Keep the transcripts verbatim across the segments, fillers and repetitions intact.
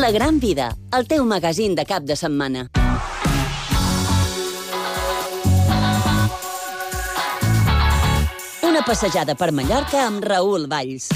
La Gran Vida, el teu magazín de cap de setmana. Una passejada per Mallorca amb Raül Valls.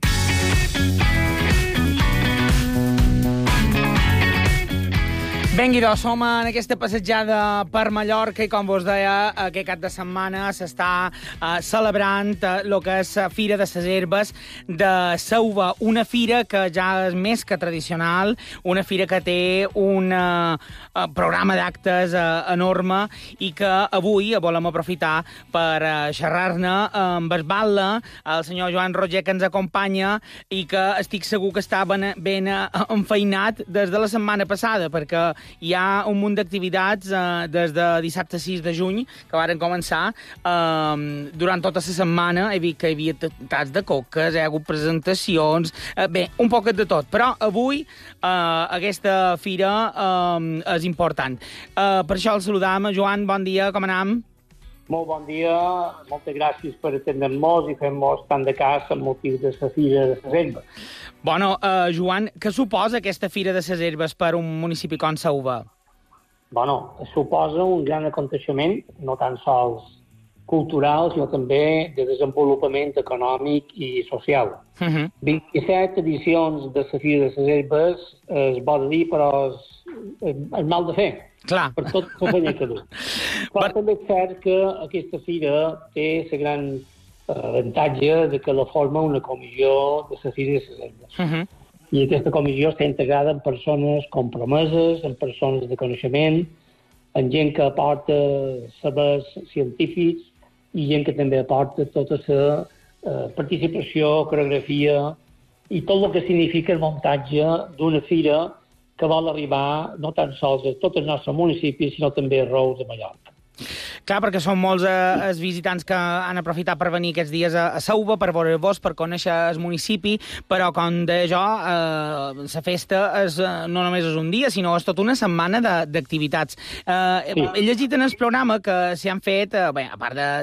Benvinguts, som en aquesta passejada per Mallorca i, com vos deia, aquest cap de setmana s'està uh, celebrant el uh, que és la Fira de les Herbes de Sauva, una fira que ja és més que tradicional, una fira que té un uh, uh, programa d'actes uh, enorme i que avui volem aprofitar per uh, xerrar-ne amb el batlle, el senyor Joan Roger, que ens acompanya i que estic segur que està ben, ben uh, enfeinat des de la setmana passada, perquè hi ha un munt d'activitats eh, des de dissabte sis de juny que varen començar. Eh, durant tota la setmana he vist que hi havia tats de coques, hi ha hagut presentacions, eh, bé, un poquet de tot. Però avui eh, aquesta fira eh, és important. Eh, per això el saludam. Joan, bon dia, com anem? Molt bon dia, moltes gràcies per atendre-nos i fer-nos tant de cas amb motiu de la Fira de les Herbes. Bueno, uh, Joan, què suposa aquesta Fira de les Herbes per un municipi com Sauva? Bueno, suposa un gran aconteixement, no tan sols cultural, sinó també de desenvolupament econòmic i social. Uh -huh. vint-i-set edicions de la Fira de les Herbes es vol dir, però és, és mal de fer. Clar. Per tot la feina que du. Però But... també és cert que aquesta fira té la gran avantatge de que la forma una comissió de la Fira de les Herbes. Uh -huh. I aquesta comissió està integrada en persones compromeses, en persones de coneixement, en gent que aporta sabers científics i gent que també aporta tota la uh, participació, coreografia i tot el que significa el muntatge d'una fira que vol arribar no tan sols a tots els nostres municipis, sinó també a Reus de Mallorca. Clar, perquè són molts eh, els visitants que han aprofitat per venir aquests dies a, a Sauva, per veure-vos, per conèixer el municipi, però, com deia jo, eh, la festa és, no només és un dia, sinó és tota una setmana d'activitats. Eh, sí. He llegit en el programa que s'hi han fet, eh, bé, a part de,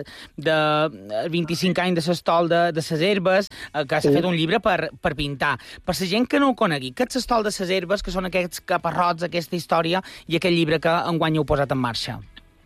de vint-i-cinc anys de l'estol de, de les herbes, eh, que s'ha sí. fet un llibre per, per pintar. Per la gent que no ho conegui, què és l'estol de les herbes, que són aquests caparrots, aquesta història i aquest llibre que enguany heu posat en marxa?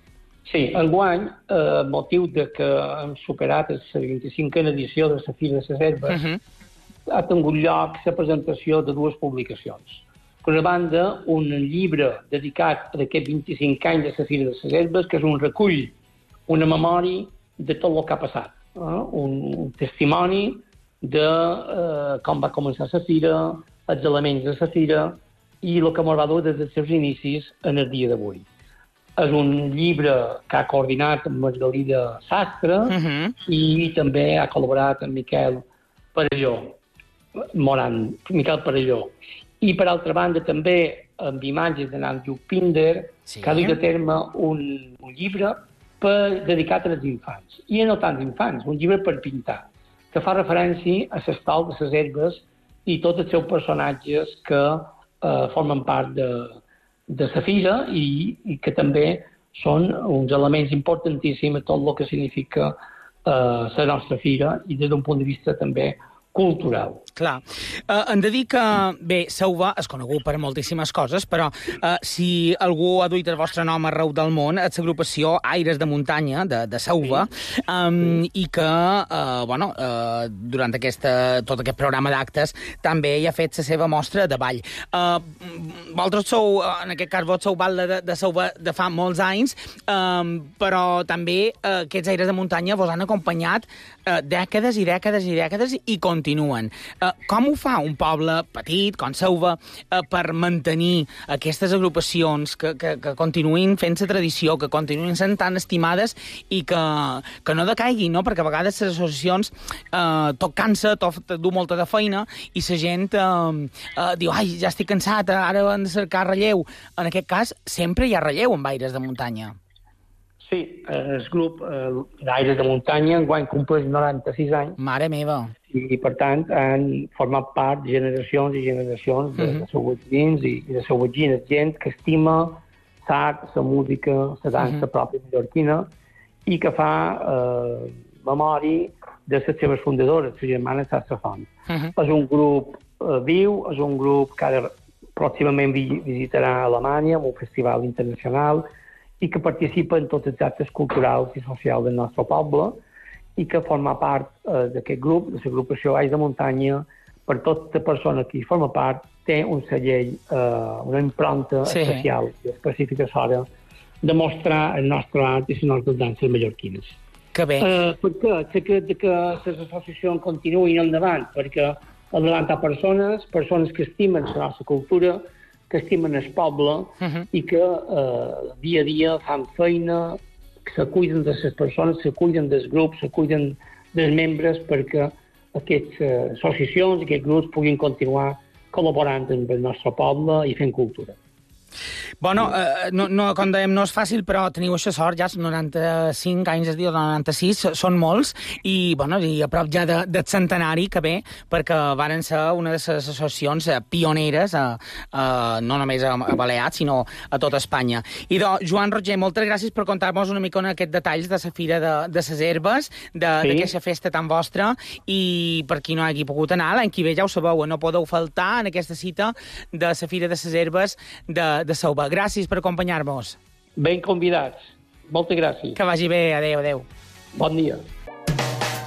Sí, enguany, a eh, motiu de que hem superat la vint-i-cinquena edició de la Fira de les Herbes, uh -huh. ha tingut lloc la presentació de dues publicacions. Per una banda, un llibre dedicat a aquests vint-i-cinc anys de la Fira de les Herbes, que és un recull, una memòria de tot el que ha passat. Eh? Un, un testimoni de eh, com va començar la fira, els elements de la fira i el que ens va dur des dels seus inicis en el dia d'avui. És un llibre que ha coordinat amb Margalida Sastre uh -huh. i també ha col·laborat amb Miquel Parelló, Moran, Miquel Parelló. I, per altra banda, també amb imatges de Nanjo Pinder, sí. que ha dut a terme un, un llibre per, dedicat als infants. I no tant infants, un llibre per pintar, que fa referència a l'estol de les herbes i tots els seus personatges que eh, formen part de de la fira i, i que també són uns elements importantíssims a tot el que significa eh, la nostra fira i des d'un punt de vista també cultural. Clar. Uh, hem de dir que, bé, Sauva és conegut per moltíssimes coses, però uh, si algú ha duit el vostre nom arreu del món, és l'agrupació Aires de Muntanya, de, de Sauva, sí. um, i que, uh, bueno, uh, durant aquesta, tot aquest programa d'actes també hi ha fet la seva mostra de ball. Uh, vosaltres sou, en aquest cas, vos sou ball de, de Sauva de fa molts anys, um, però també uh, aquests Aires de Muntanya vos han acompanyat uh, dècades i dècades i dècades i continuen. Uh, com ho fa un poble petit, com Sauva, uh, per mantenir aquestes agrupacions que, que, que continuïn fent la tradició, que continuïn sent tan estimades i que, que no decaiguin, no? Perquè a vegades les associacions uh, tot cansa, tot du molta de feina i la gent uh, uh, diu, ai, ja estic cansat, ara hem de cercar relleu. En aquest cas, sempre hi ha relleu amb Aires de Muntanya. Sí, el grup eh, d'Aires de Muntanya enguany compleix noranta-sis anys. Mare meva. I, per tant, han format part de generacions i generacions de, uh-huh. de sauvetins i, i de sauvetgines, gent que estima l'art, la música, la dansa uh-huh. pròpia mallorquina i que fa eh, memòria de les seves fundadores, les germanes Sassafont. Uh-huh. És un grup eh, viu, és un grup que ara pròximament vi visitarà Alemanya amb un festival internacional i que participa en tots els actes culturals i socials del nostre poble i que forma part eh, d'aquest grup, de l'agrupació Ais de Muntanya. Per tota persona que hi forma part té un segell, eh, una impronta sí. especial i específica a l'hora de mostrar el nostre art i les nostres danses mallorquines. Que bé. Eh, per què? Sé que, que les associacions continuïn endavant, perquè al davant hi ha persones, persones que estimen la nostra cultura, que estimen el poble uh -huh. i que eh, dia a dia fan feina, que se cuiden de les persones, se cuiden dels grups, se cuiden dels membres perquè aquestes uh, associacions, aquests grups puguin continuar col·laborant amb el nostre poble i fent cultura. Bueno, eh, no, no, com dèiem, no és fàcil, però teniu aquesta sort, ja noranta-cinc anys, es diu, noranta-sis, són molts, i, bueno, i a prop ja de, del centenari, que bé, perquè varen ser una de les associacions eh, pioneres, eh, eh, no només a, a Balears, sinó a tota Espanya. I, doncs, Joan Roger, moltes gràcies per contar-nos una mica en aquests detalls de la Fira de, de les Herbes, d'aquesta sí. festa tan vostra, i per qui no hagi pogut anar, l'any que ve ja ho sabeu, no podeu faltar en aquesta cita de la Fira de les Herbes de de Sauva. Gràcies per acompanyar-nos. Ben convidats. Moltes gràcies. Que vagi bé. Adéu, adéu. Bon dia.